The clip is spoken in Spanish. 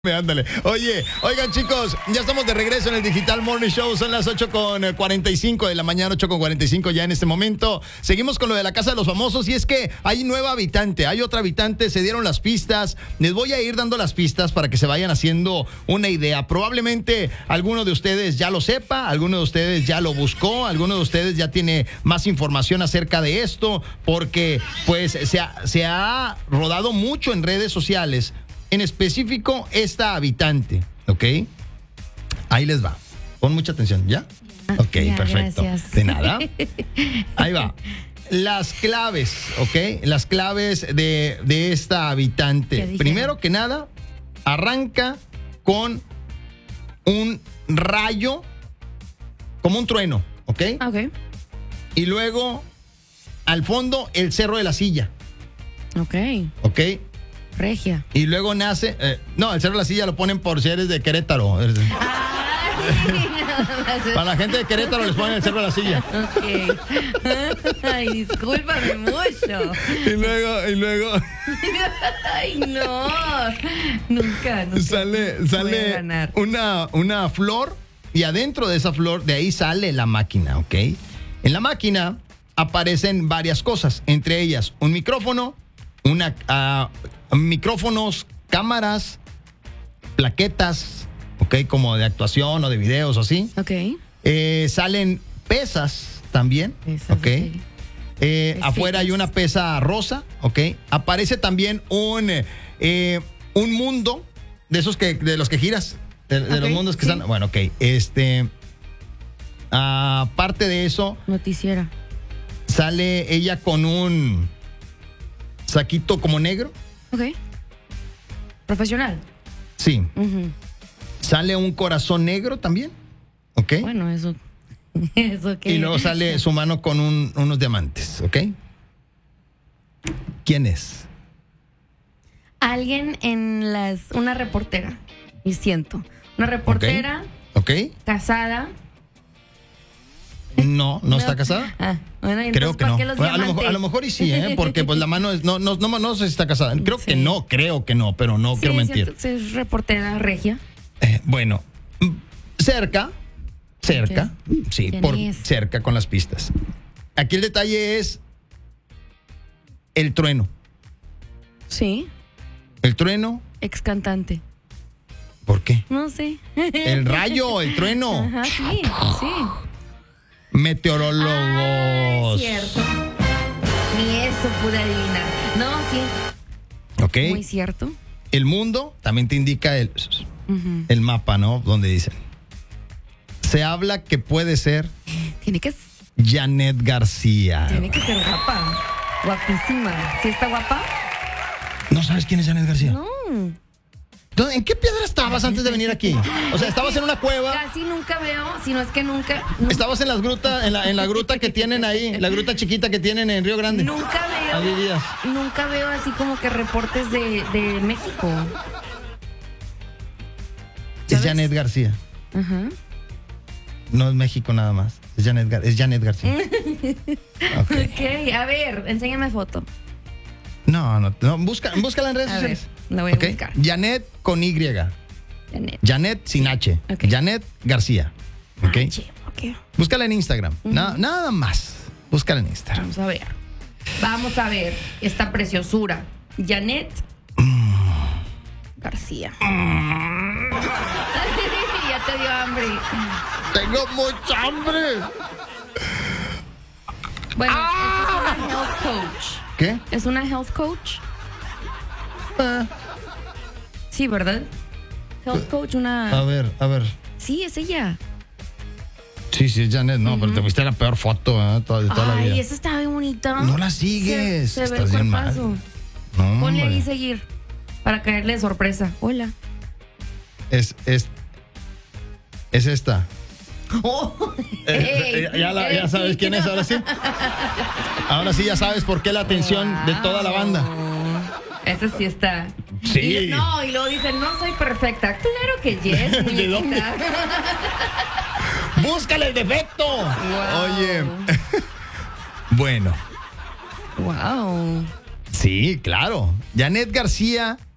Ándale. Oigan chicos, ya estamos de regreso en el Digital Morning Show. Son las 8:45 de la mañana, 8:45 ya en este momento. Seguimos con lo de la Casa de los Famosos y es que hay nueva habitante, hay otra habitante, se dieron las pistas. Les voy a ir dando las pistas para que se vayan haciendo una idea. Probablemente alguno de ustedes ya lo sepa, alguno de ustedes ya lo buscó, alguno de ustedes ya tiene más información acerca de esto, porque pues se ha rodado mucho en redes sociales. En específico, esta habitante, ¿ok? Ahí les va. Pon mucha atención, ¿ya? Ok, ya, perfecto. Gracias. De nada. Ahí va. Las claves, ¿ok? Las claves de esta habitante. Primero que nada, arranca con un rayo, como un trueno, ¿ok? Ok. Y luego, al fondo, el Cerro de la Silla. Ok. ¿Ok? Regia. Y luego nace... no, el Cerro de la Silla lo ponen por si eres de Querétaro. Para la gente de Querétaro les ponen el Cerro de la Silla. Ok. Ay, discúlpame mucho. Y luego Ay, no. Nunca. sale voy a ganar. una flor y adentro de esa flor, de ahí sale la máquina, ¿ok? En la máquina aparecen varias cosas, entre ellas un micrófono, micrófonos, cámaras, plaquetas, ¿ok? Como de actuación o de videos o así. Ok. Salen pesas también, Pesas, ¿ok? Afuera hay una pesa rosa, ¿ok? Aparece también un mundo de esos de los que giras, de los mundos que están. Bueno, ok. Aparte de eso, Noticiera. sale ella con un saquito como negro. Ok. Profesional. Sí. Ujú. Sale un corazón negro también, ¿ok? Bueno, eso. Eso que. Y luego sale su mano con unos diamantes, ¿ok? ¿Quién es? Alguien en una reportera. Y siento. Una reportera ¿Ok? casada. No está casada. Bueno, Creo que no. ¿Qué los Bueno, diamantes? a lo mejor y sí, porque pues la mano es, no sé si está casada. Creo Sí. que no, pero no quiero mentir. Siento, es reportera regia. Bueno, cerca, sí, ¿Quién por es? cerca con las pistas. Aquí el detalle es el trueno. Sí. El trueno, Ex cantante. ¿por qué? No sé. El rayo, el trueno. Ajá, sí. Meteorólogos. Cierto. Ni eso pude adivinar. No, sí. ¿Ok? Muy cierto. El mundo también te indica Ujú. el mapa, ¿no? Donde dicen. Se habla que puede ser Tiene que Janet García. ser guapa. Guapísima. ¿Sí está guapa? ¿No sabes quién es Janet García? No. ¿En qué piedra estabas antes de venir aquí? O sea, ¿estabas en una cueva? Casi nunca veo, si no es que nunca. ¿Estabas en las grutas, en la gruta que tienen ahí, la gruta chiquita que tienen en Río Grande? Nunca Ahí veo. vivías. Nunca veo así como que reportes de México. Es ¿Sabes? Janet García. Ajá. No es México nada más. Es Janet García. Ok. Ok, a ver, enséñame foto. No, búscala en redes A ver, sociales. la voy a Ok. buscar. Janet con Y. Janet. Janet sin H. Ok. Janet García. Ok. Ok. Búscala en Instagram. Nada más. Búscala en Instagram. Vamos a ver. Vamos a ver esta preciosura. Janet García. Ya te dio hambre. Tengo mucha hambre. Bueno, esa es una health coach. ¿Qué? ¿Es una health coach? Ah, Sí, ¿verdad? Health coach, a una... ver. Sí, es ella. Sí, es Janet. No, pero te fuiste la peor foto de toda la vida. Ay, esa está bien bonita. No la sigues. Se ve el Estás bien mal. cuerpazo. No, Ponle hombre. ahí seguir para caerle de sorpresa. Hola. Es esta. Oh, hey, Ya sabes quién es, ahora sí. Ahora sí ya sabes por qué la atención de toda la banda. Esa sí está. Sí. Y luego dicen, no soy perfecta. Claro que yes, ¿De dónde? muñequita. ¡Búscale el defecto! Wow. Oye. Bueno. Wow. Sí, claro. Janet García